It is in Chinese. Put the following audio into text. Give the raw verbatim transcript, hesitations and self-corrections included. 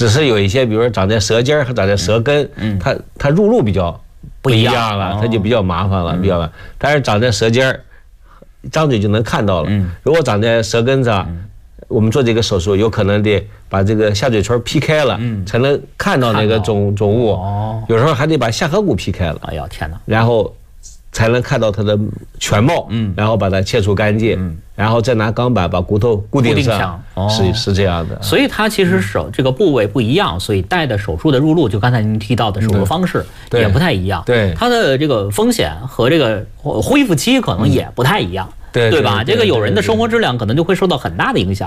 只是有一些，比如说长在舌尖和长在舌根，嗯，它它入路比较不一样了，它就比较麻烦了，比较麻烦。但是长在舌尖儿，张嘴就能看到了。如果长在舌根上，我们做这个手术，有可能得把这个下嘴唇劈开了，才能看到那个肿肿物。有时候还得把下颌骨劈开了。 哎呀天哪！ 然后才能看到它的全貌，嗯，然后把它切除干净，嗯，然后再拿钢板把骨头固定上，哦、是是这样的。 所以它其实手这个部位不一样，所以带的手术的入路，就刚才您提到的手术方式也不太一样， 对， 它的这个风险和这个恢复期可能也不太一样，对对吧？这个有人的生活质量可能就会受到很大的影响。